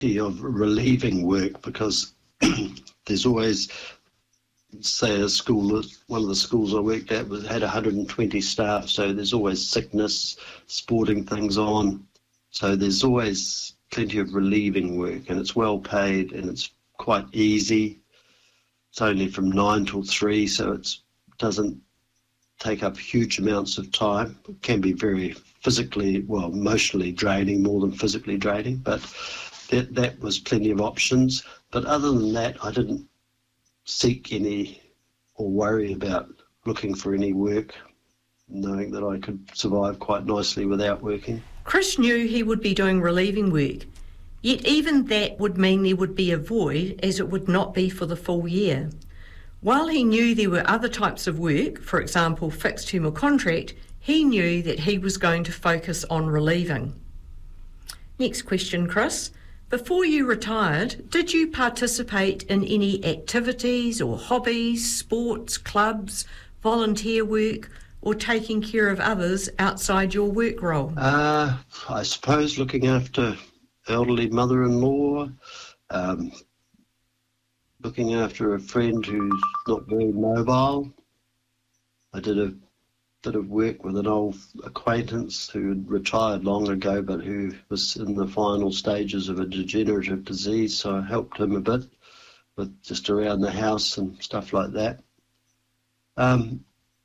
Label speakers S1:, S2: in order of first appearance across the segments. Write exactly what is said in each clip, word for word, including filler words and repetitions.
S1: of relieving work, because there's always, say a school, one of the schools I worked at was had one hundred twenty staff, so there's always sickness, sporting things on, so there's always plenty of relieving work, and it's well paid and it's quite easy. It's only from nine till three, so it doesn't take up huge amounts of time. It can be very physically, well, emotionally draining more than physically draining, but that, that was plenty of options. But other than that, I didn't seek any or worry about looking for any work, knowing that I could survive quite nicely without working.
S2: Chris knew he would be doing relieving work, yet even that would mean there would be a void, as it would not be for the full year. While he knew there were other types of work, for example fixed term or contract, he knew that he was going to focus on relieving. Next question, Chris. Before you retired, did you participate in any activities or hobbies, sports, clubs, volunteer work, or taking care of others outside your work role?
S1: Uh, I suppose looking after elderly mother-in-law, um, looking after a friend who's not very mobile. I did a bit of work with an old acquaintance who had retired long ago but who was in the final stages of a degenerative disease, so I helped him a bit with just around the house and stuff like that. Um,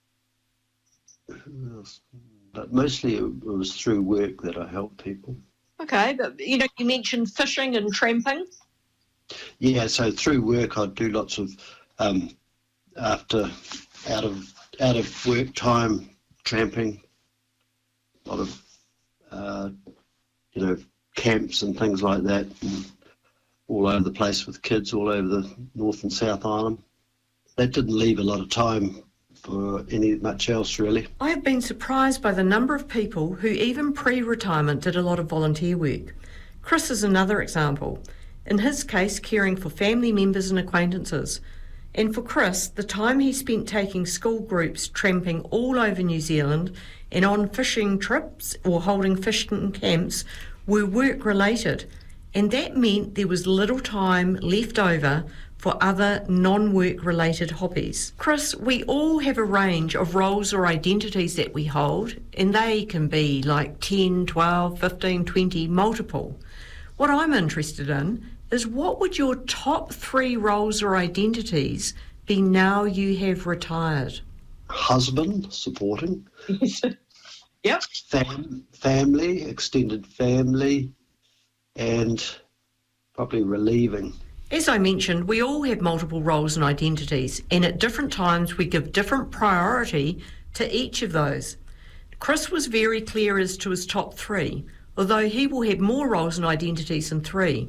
S1: but mostly it was through work that I helped people.
S3: Okay, but you know, you mentioned fishing and tramping.
S1: Yeah, so through work I'd do lots of um, after out of out of work time tramping, a lot of uh, you know camps and things like that, and all over the place with kids all over the North and South Island. That didn't leave a lot of time for any much else really.
S2: I have been surprised by the number of people who even pre-retirement did a lot of volunteer work. Chris is another example. In his case, caring for family members and acquaintances. And for Chris, the time he spent taking school groups tramping all over New Zealand and on fishing trips or holding fishing camps were work-related. And that meant there was little time left over for other non-work related hobbies. Chris, we all have a range of roles or identities that we hold, and they can be like ten, twelve, fifteen, twenty, multiple. What I'm interested in is what would your top three roles or identities be now you have retired?
S1: Husband, supporting.
S3: Yep.
S1: Fam- family, extended family, and probably relieving.
S2: As I mentioned, we all have multiple roles and identities, and at different times we give different priority to each of those. Chris was very clear as to his top three, although he will have more roles and identities than three.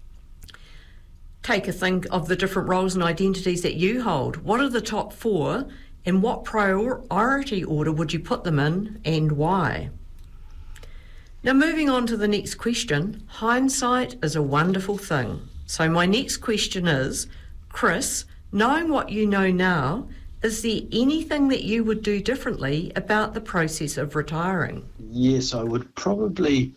S2: Take a think of the different roles and identities that you hold. What are the top four, and what priority order would you put them in, and why? Now, moving on to the next question, hindsight is a wonderful thing. So my next question is, Chris, knowing what you know now, is there anything that you would do differently about the process of retiring?
S1: Yes, I would probably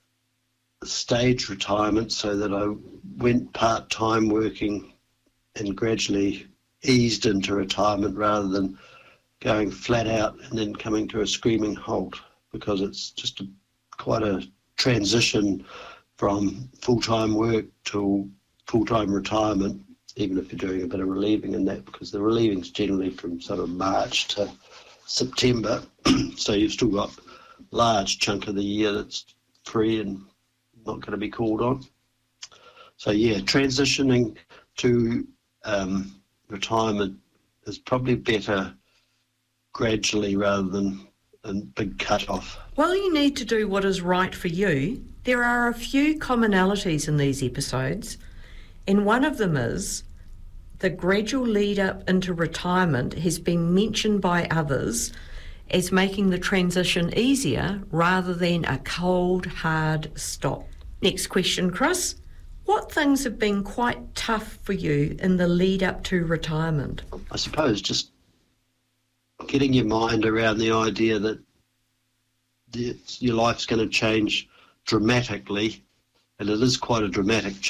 S1: stage retirement so that I went part-time working and gradually eased into retirement rather than going flat out and then coming to a screaming halt, because it's just a, quite a transition from full-time work to full-time retirement, even if you're doing a bit of relieving in that, because the relieving is generally from sort of March to September, so you've still got a large chunk of the year that's free and not going to be called on. So yeah, transitioning to um, retirement is probably better gradually rather than a big cut-off.
S2: While you need to do what is right for you, there are a few commonalities in these episodes, and one of them is the gradual lead up into retirement has been mentioned by others as making the transition easier rather than a cold, hard stop. Next question, Chris. What things have been quite tough for you in the lead up to retirement?
S1: I suppose just getting your mind around the idea that the, your life's going to change dramatically and it is quite a dramatic